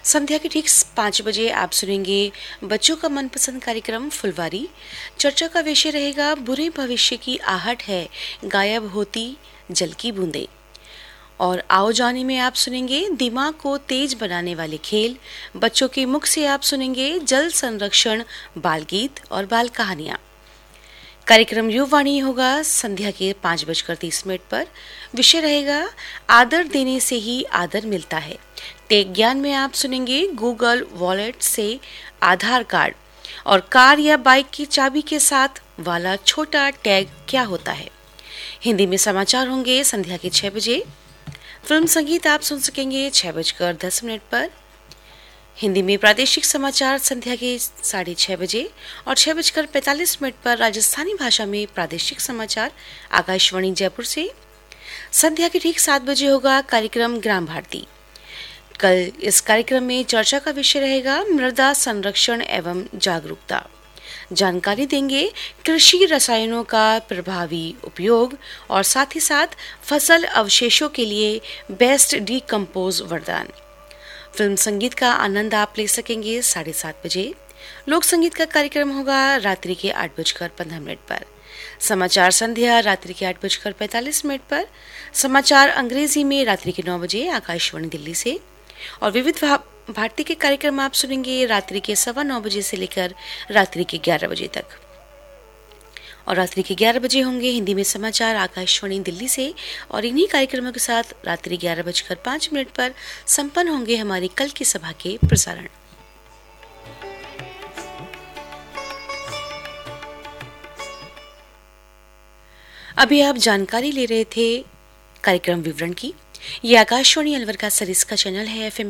संध्या के ठीक 5 बजे आप सुनेंगे बच्चों का मनपसंद कार्यक्रम फुलवारी। चर्चा का विषय रहेगा बुरे भविष्य की आहट है, गायब होती जल की बूंदें। और आओ जाने में आप सुनेंगे दिमाग को तेज बनाने वाले खेल। बच्चों के मुख से आप सुनेंगे जल संरक्षण, बाल गीत और बाल कहानियां। कार्यक्रम युवाणी होगा संध्या के 5:30 पर। विषय रहेगा आदर देने से ही आदर मिलता है। टेक ज्ञान में आप सुनेंगे गूगल वॉलेट से आधार कार्ड और कार या बाइक की चाबी के साथ वाला छोटा टैग क्या होता है। हिंदी में समाचार होंगे संध्या के 6 बजे। फिल्म संगीत आप सुन सकेंगे 6:10 पर। हिंदी में प्रादेशिक समाचार संध्या के 6:30 और 6:45 पर राजस्थानी भाषा में प्रादेशिक समाचार आकाशवाणी जयपुर से। संध्या के ठीक 7 बजे होगा कार्यक्रम ग्राम भारती। कल इस कार्यक्रम में चर्चा का विषय रहेगा मृदा संरक्षण एवं जागरूकता। जानकारी देंगे कृषि रसायनों का प्रभावी उपयोग और साथ ही साथ फसल अवशेषों के लिए बेस्ट डीकंपोज वरदान। फिल्म संगीत का आनंद आप ले सकेंगे 7:30 बजे। लोक संगीत का कार्यक्रम होगा रात्रि के 8:15 पर। समाचार संध्या रात्रि के 8:45 पर। समाचार अंग्रेजी में रात्रि के 9 बजे आकाशवाणी दिल्ली से। और विविध भारती के कार्यक्रम आप सुनेंगे रात्रि के 9:15 से लेकर रात्रि के 11 बजे तक। और रात्रि के 11 बजे होंगे हिंदी में समाचार आकाशवाणी दिल्ली से। और इन्हीं कार्यक्रमों के साथ रात्रि 11:05 पर संपन्न होंगे हमारी कल की सभा के प्रसारण। अभी आप जानकारी ले रहे थे कार्यक्रम विवरण की। ये आकाशवाणी अलवर का सरिस का चैनल है FM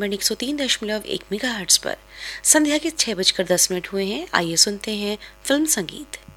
103.1 मेगाहर्ट्ज पर। संध्या के 6:10 हुए हैं। आइए सुनते हैं फिल्म संगीत।